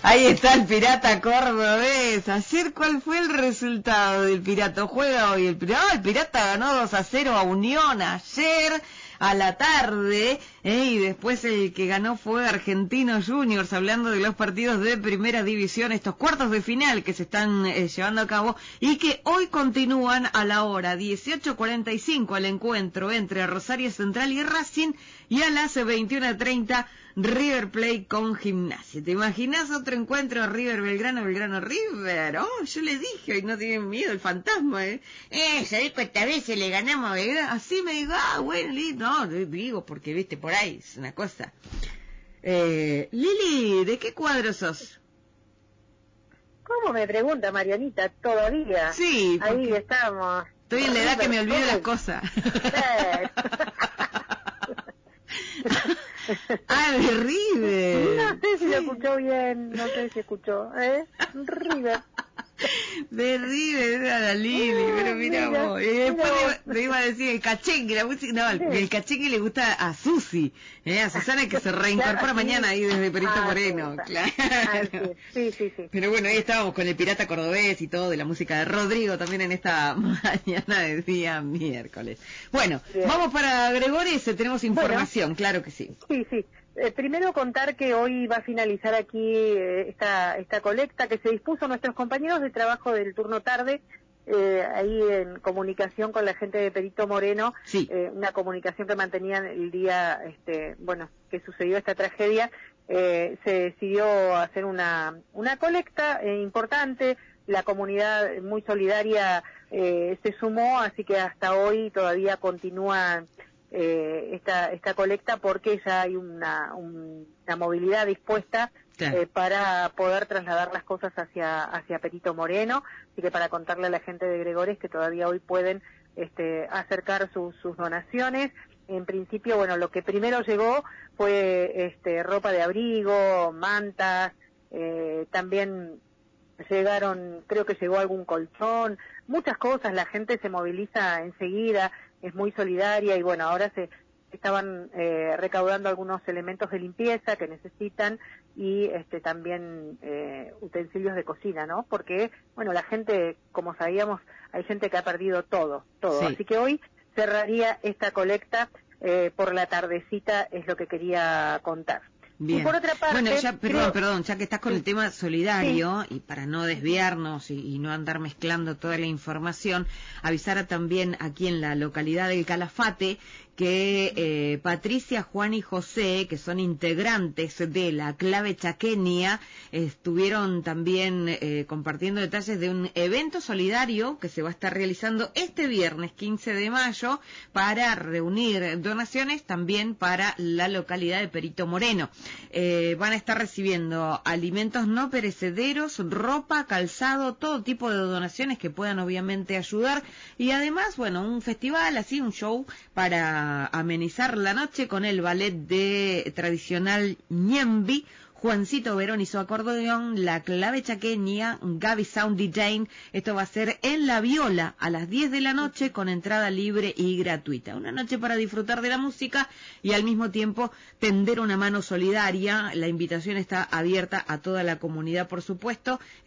Ahí está el Pirata cordobés. Ayer, ¿cuál fue el resultado del Pirata? Juega hoy el Pirata. El Pirata ganó 2-0 a Unión ayer a la tarde, y después el que ganó fue Argentinos Juniors, hablando de los partidos de primera división, estos cuartos de final que se están llevando a cabo y que hoy continúan a la hora 18:45 el encuentro entre Rosario Central y Racing, y a las 21:30 River Plate con Gimnasia. ¿Te imaginas otro encuentro River Belgrano, Belgrano River? Oh, yo le dije, hoy no tienen miedo el fantasma, ¿sabés cuántas veces le ganamos a Belgrano? Así me digo, bueno, no, digo, porque viste, por ahí es una cosa. Lili, ¿de qué cuadro sos? ¿Cómo me pregunta Marianita? ¿Todavía? Sí, ahí estamos. Estoy en la edad que me olvido las cosas. Ah, de River. No sé si lo escuchó bien, no sé si escuchó, River. De River era la Lili, pero mira vos. Y después le iba a decir el cachengue, la música, no, el cachengue le gusta a Susi, a Susana, que se reincorpora claro, mañana ahí desde Perito Moreno, claro. Sí. Pero bueno, ahí estábamos con el Pirata cordobés y todo, de la música de Rodrigo también en esta mañana de día miércoles. Bueno, bien. Vamos para Gregores, tenemos información, claro que sí. Sí. Primero contar que hoy va a finalizar aquí esta colecta que se dispuso nuestros compañeros de trabajo del turno tarde, ahí en comunicación con la gente de Perito Moreno, sí. Una comunicación que mantenían el día, que sucedió esta tragedia. Se decidió hacer una colecta importante, la comunidad muy solidaria se sumó, así que hasta hoy todavía continúa esta colecta, porque ya hay una movilidad dispuesta, claro, para poder trasladar las cosas hacia Perito Moreno, así que para contarle a la gente de Gregores que todavía hoy pueden acercar sus donaciones. En principio, bueno, lo que primero llegó fue ropa de abrigo, mantas, también llegaron, creo que llegó algún colchón, muchas cosas. La gente se moviliza enseguida, es muy solidaria, y bueno, ahora se estaban recaudando algunos elementos de limpieza que necesitan, y también utensilios de cocina, ¿no? Porque, bueno, la gente, como sabíamos, hay gente que ha perdido todo, sí. Así que hoy cerraría esta colecta por la tardecita, es lo que quería contar. Bien. Y por otra parte, bueno, ya, perdón, ya que estás con el tema solidario, sí, y para no desviarnos y no andar mezclando toda la información, avisar también aquí en la localidad del Calafate que Patricia, Juan y José, que son integrantes de la Clave Chaqueña, estuvieron también compartiendo detalles de un evento solidario que se va a estar realizando este viernes 15 de mayo para reunir donaciones también para la localidad de Perito Moreno. Van a estar recibiendo alimentos no perecederos, ropa, calzado, todo tipo de donaciones que puedan obviamente ayudar, y además, bueno, un festival, así, un show para amenizar la noche con el ballet de tradicional Ñembi, Juancito Verón y su acordeón, la Clave Chaqueña, Gaby Sound DJ. Esto va a ser en La Viola a las 10 de la noche con entrada libre y gratuita. Una noche para disfrutar de la música y al mismo tiempo tender una mano solidaria. La invitación está abierta a toda la comunidad, por supuesto.